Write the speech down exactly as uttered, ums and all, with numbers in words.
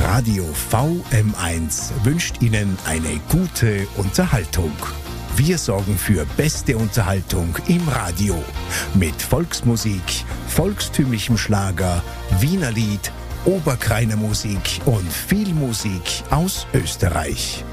Radio V M eins wünscht Ihnen eine gute Unterhaltung. Wir sorgen für beste Unterhaltung im Radio mit Volksmusik, volkstümlichem Schlager, Wiener Lied, Oberkreiner Musik und viel Musik aus Österreich.